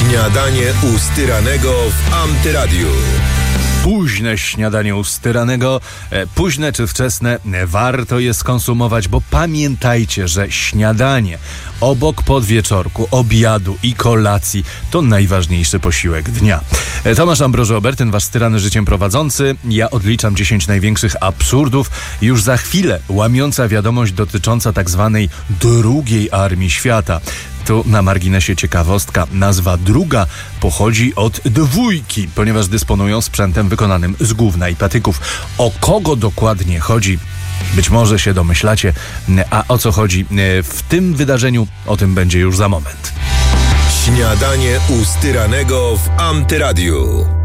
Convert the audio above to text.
Śniadanie u Styranego w Antyradiu. Późne śniadanie u Styranego, późne czy wczesne, warto je skonsumować, bo pamiętajcie, że śniadanie obok podwieczorku, obiadu i kolacji to najważniejszy posiłek dnia. Tomasz Ambroży-Obertyn, wasz Styrany życiem prowadzący. Ja odliczam 10 największych absurdów. Już za chwilę łamiąca wiadomość dotycząca tak zwanej drugiej armii świata. Tu na marginesie ciekawostka. Nazwa druga pochodzi od dwójki, ponieważ dysponują sprzętem wykonanym z gówna i patyków. O kogo dokładnie chodzi? Być może się domyślacie, a o co chodzi w tym wydarzeniu, o tym będzie już za moment. Śniadanie u Styranego w Antyradiu.